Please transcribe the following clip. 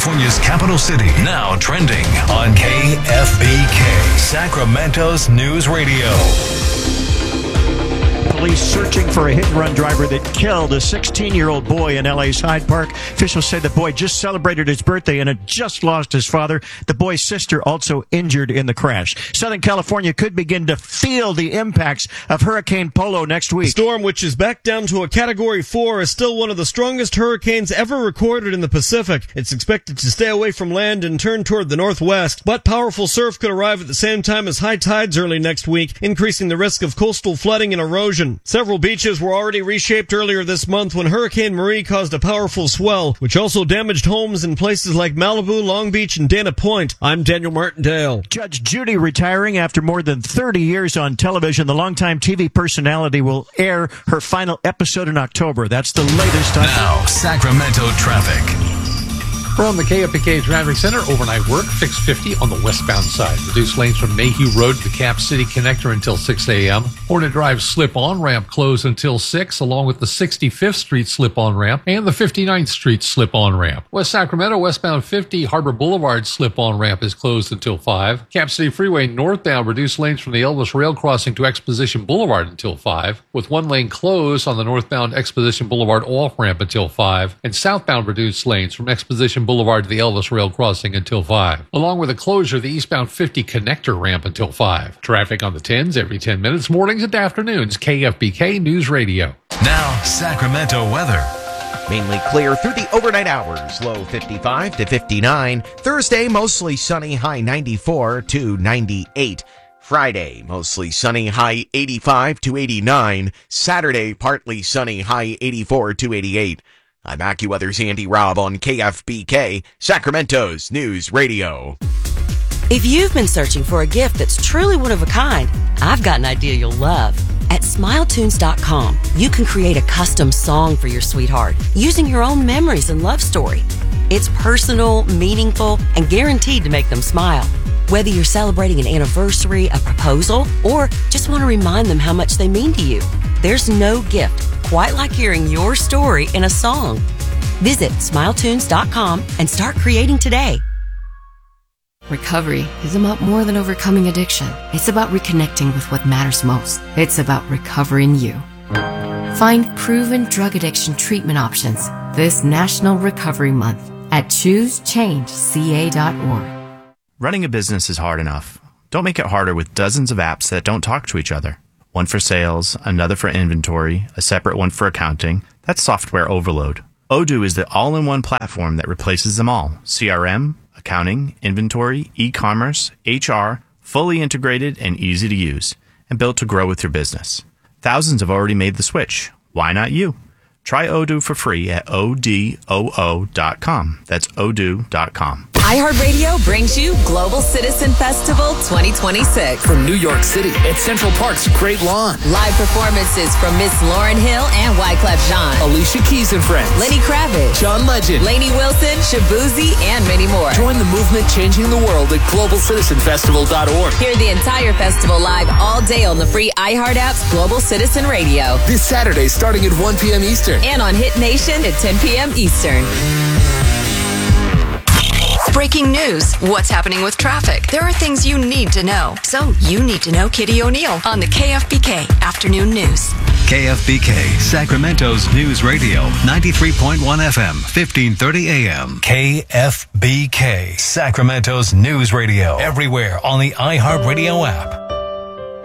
California's capital city. Now trending on KFBK, Sacramento's News Radio. Police searching for a hit-and-run driver that killed a 16-year-old boy in LA's Hyde Park. Officials say the boy just celebrated his birthday and had just lost his father. The boy's sister also injured in the crash. Southern California could begin to feel the impacts of Hurricane Polo next week. The storm, which is back down to a Category 4, is still one of the strongest hurricanes ever recorded in the Pacific. It's expected to stay away from land and turn toward the northwest, but powerful surf could arrive at the same time as high tides early next week, increasing the risk of coastal flooding and erosion. Several beaches were already reshaped earlier this month when Hurricane Marie caused a powerful swell, which also damaged homes in places like Malibu, Long Beach, and Dana Point. I'm Daniel Martindale. Judge Judy retiring after more than 30 years on television. The longtime TV personality will air her final episode in October. That's the latest. Now, Sacramento traffic. From the KFBK Traffic Center, overnight work, fix 50 on the westbound side. Reduce lanes from Mayhew Road to the Cap City Connector until 6 a.m. Hornet Drive slip-on ramp closed until 6, along with the 65th Street slip-on ramp and the 59th Street slip-on ramp. West Sacramento, westbound 50, Harbor Boulevard slip-on ramp is closed until 5. Cap City Freeway northbound, reduce lanes from the Elvis Rail Crossing to Exposition Boulevard until 5, with one lane closed on the northbound Exposition Boulevard off-ramp until 5, and southbound reduced lanes from Exposition Boulevard to the Elvis Rail Crossing until 5, along with a closure of the eastbound 50 connector ramp until 5. Traffic on the 10s every 10 minutes, mornings and afternoons. KFBK News Radio. Now, Sacramento weather. Mainly clear through the overnight hours. Low 55 to 59. Thursday, mostly sunny, high 94 to 98. Friday, mostly sunny, high 85 to 89. Saturday, partly sunny, high 84 to 88. I'm AccuWeather's Andy Robb on KFBK, Sacramento's News Radio. If you've been searching for a gift that's truly one of a kind, I've got an idea you'll love. At SmileTunes.com, you can create a custom song for your sweetheart using your own memories and love story. It's personal, meaningful, and guaranteed to make them smile. Whether you're celebrating an anniversary, a proposal, or just want to remind them how much they mean to you, there's no gift quite like hearing your story in a song. Visit SmileTunes.com and start creating today. Recovery is about more than overcoming addiction. It's about reconnecting with what matters most. It's about recovering you. Find proven drug addiction treatment options this National Recovery Month at ChooseChangeCA.org. Running a business is hard enough. Don't make it harder with dozens of apps that don't talk to each other. One for sales, another for inventory, a separate one for accounting. That's software overload. Odoo is the all-in-one platform that replaces them all. CRM, accounting, inventory, e-commerce, HR, fully integrated and easy to use, and built to grow with your business. Thousands have already made the switch. Why not you? Try Odoo for free at odoo.com. That's odoo.com. iHeartRadio brings you Global Citizen Festival 2026. From New York City at Central Park's Great Lawn. Live performances from Miss Lauryn Hill and Wyclef Jean. Alicia Keys and Friends. Lenny Kravitz. John Legend. Lainey Wilson, Shabuzi, and many more. Join the movement changing the world at globalcitizenfestival.org. Hear the entire festival live all day on the free iHeart app's Global Citizen Radio. This Saturday starting at 1 p.m. Eastern. And on Hit Nation at 10 p.m. Eastern. Breaking news. What's happening with traffic? There are things you need to know. So you need to know Kitty O'Neill on the KFBK Afternoon News. KFBK, Sacramento's News Radio, 93.1 FM, 1530 AM. KFBK, Sacramento's News Radio. Everywhere on the iHeartRadio app.